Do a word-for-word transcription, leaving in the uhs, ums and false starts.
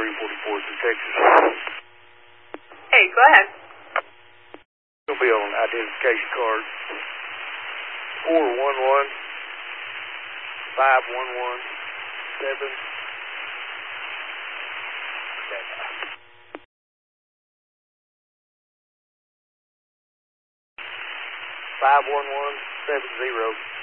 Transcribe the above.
three forty-four to Texas. Hey, go ahead. It'll be on identification card. four one one, five one one, seven. five one one, seven zero.